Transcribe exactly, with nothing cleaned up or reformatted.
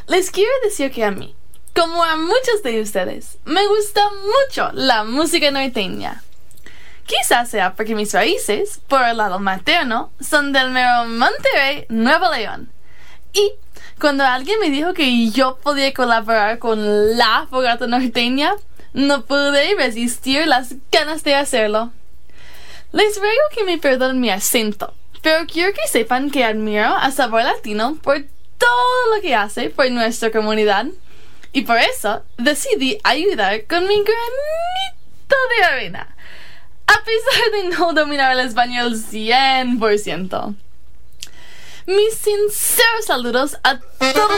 Les quiero decir que a mí, como a muchos de ustedes, me gusta mucho la música norteña. Quizás sea porque mis raíces, por el lado materno, son del mero Monterrey, Nuevo León. Y cuando alguien me dijo que yo podía colaborar con la fogata norteña, no pude resistir las ganas de hacerlo. Les ruego que me perdonen mi acento, pero quiero que sepan que admiro a Sabor Latino por todo lo que hace por nuestra comunidad. Y por eso decidí ayudar con mi granito de arena, a pesar de no dominar el español cien por ciento. Mis sinceros saludos a todos